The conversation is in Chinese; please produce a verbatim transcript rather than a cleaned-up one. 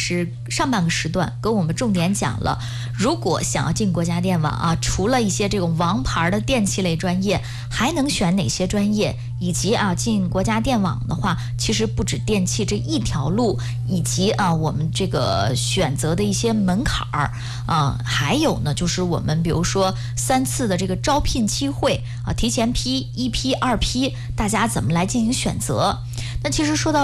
师上半个时段跟我们重点讲了，如果想要进国家电网啊，除了一些这种王牌的电气类专业，还能选哪些专业？以及啊，进国家电网的话，其实不止电气这一条路，以及啊，我们这个选择的一些门槛儿啊，还有呢，就是我们比如说三次的这个招聘机会啊，提前批、一批、二批，大家怎么来进行选择？那其实说到